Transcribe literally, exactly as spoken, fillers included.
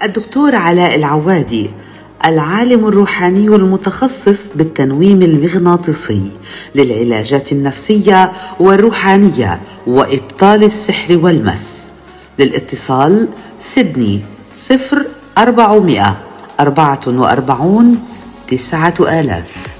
الدكتور علاء العوادي، العالم الروحاني المتخصص بالتنويم المغناطيسي للعلاجات النفسية والروحانية وإبطال السحر والمس. للاتصال سيدني صفر أربعمائة أربعة وأربعين تسعة آلاف.